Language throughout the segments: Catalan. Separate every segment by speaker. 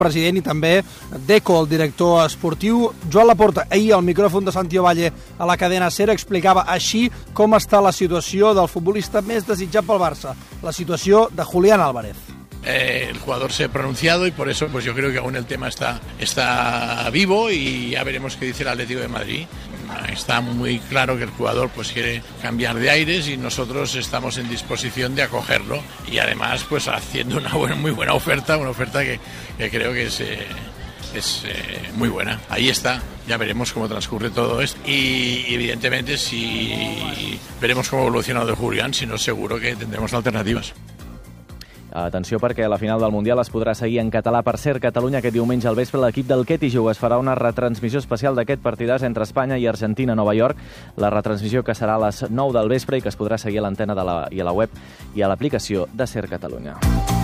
Speaker 1: president i també Deco, el director esportiu. Joan Laporta, ahir al micròfon de Santi Ovalle a la cadena SER explicava així com està la situació del futbolista més desitjat pel Barça, la situació de Julián Álvarez.
Speaker 2: El jugador se ha pronunciado y por eso pues yo creo que aún el tema está vivo y ya veremos qué dice el Atlético de Madrid. Está muy claro que el jugador pues quiere cambiar de aires y nosotros estamos en disposición de acogerlo y además pues haciendo una muy buena oferta, una oferta que creo que es muy buena. Ahí está, ya veremos cómo transcurre todo esto y evidentemente si veremos cómo evoluciona de Julián, si no seguro que tendremos alternativas.
Speaker 3: Atenció perquè la final del Mundial es podrà seguir en català per SER Catalunya aquest diumenge al vespre. L'equip del Ketty es farà una retransmissió especial d'aquest partidàs entre Espanya i Argentina a Nova York. La retransmissió que serà a les 9 del vespre i que es podrà seguir a l'antena i a la web i a l'aplicació de SER Catalunya.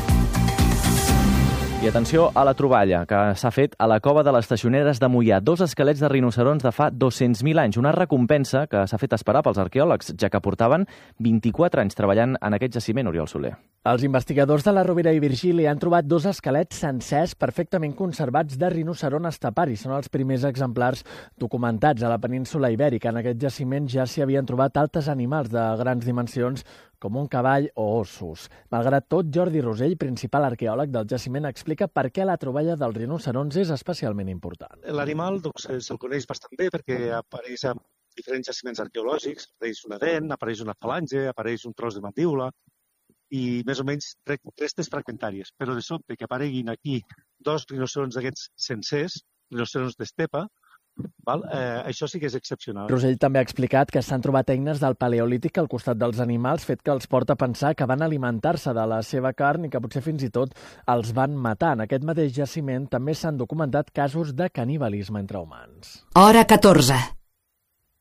Speaker 3: I atenció a la troballa que s'ha fet a la cova de les Teixoneres de Moià. 2 esquelets de rinocerons de fa 200.000 anys. Una recompensa que s'ha fet esperar pels arqueòlegs, ja que portaven 24 anys treballant en aquest jaciment, Oriol Soler.
Speaker 4: Els investigadors de la Rovira i Virgili han trobat 2 esquelets sencers perfectament conservats de rinoceron estepari. Són els primers exemplars documentats a la península Ibèrica. En aquest jaciment ja s'hi havien trobat altres animals de grans dimensions, com un cavall o ossos. Malgrat tot, Jordi Rosell, principal arqueòleg del jaciment, explica per què la troballa dels rinocerons és especialment important.
Speaker 5: L'animal se'l coneix bastant bé perquè apareix en diferents jaciments arqueològics, apareix una dent, apareix una falange, apareix un tros de mandíbula i més o menys restes fragmentàries. Però de sobte que apareguin aquí 2 rinocerons d'aquests sencers, rinocerons d'estepa, això sí que és excepcional.
Speaker 4: Rosell també ha explicat que s'han trobat eines del paleolític al costat dels animals, fet que els porta a pensar que van alimentar-se de la seva carn i que potser fins i tot els van matar. En aquest mateix jaciment també s'han documentat casos de canibalisme entre humans.
Speaker 6: Hora 14.